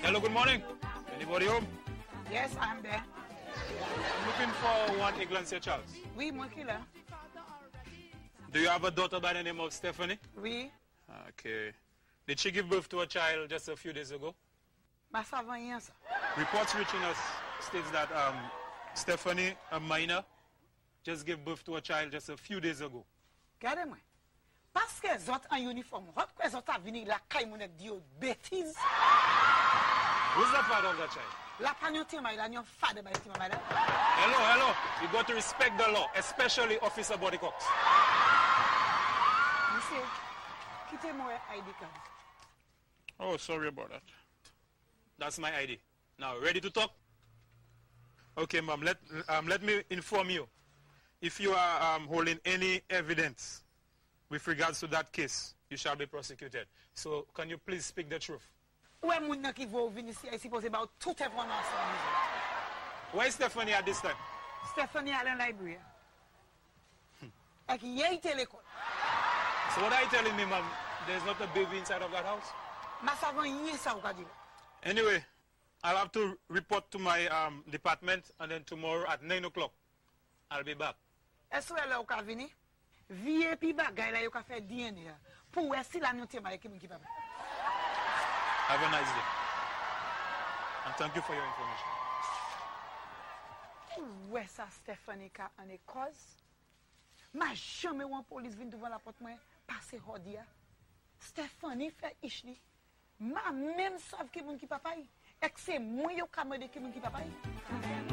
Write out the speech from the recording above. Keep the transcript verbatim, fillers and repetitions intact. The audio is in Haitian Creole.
Hello, good morning. Anybody home? Yes, I'm there. I'm looking for one Eglantier Charles. Oui, mon killer. Do you have a daughter by the name of Stephanie? Oui. Okay. Did she give birth to a child just a few days ago? Ma ça va rien ça. Reports reaching us states that um, Stephanie, a minor, just gave birth to a child just a few days ago. Regardez-moi. Parce que les autres en uniforme, pourquoi les autres venus la caille mon dit bêtise. Who's the father of that child? La panyote ma la nyon father by my mother. Hello, hello. You got to respect the law, especially Officer Bodycox. Monsieur, quittez moi I D card. Oh, sorry about that. That's my I D. Now, ready to talk? Okay, ma'am, let, um, let me inform you. If you are um, holding any evidence with regards to that case, you shall be prosecuted. So, can you please speak the truth? Où est moun qui va venir ici, ici supposé about tout information. Where is Stephanie at this time? Stephanie à la library. Et qui y a été l'école. So what are you telling me, ma'am? There's not a baby inside of that house? Ma ça va rien ça ou dire. Anyway, I'll have to report to my um, department, and then tomorrow at nine o'clock, I'll be back. Est-ce que là ou ka venir? Vie puis bagay là yo ka faire D N A. Pour est si la note ma qui qui pas. Have a nice day. And thank you for your information. Où est ça Stephanie ka en cause? Ma jamais ou police vient devant la porte moi passer hodia. Stephanie fait ishli. Ma même savent que mon qui papa. Et c'est moi yo ka me de qui mon qui papa.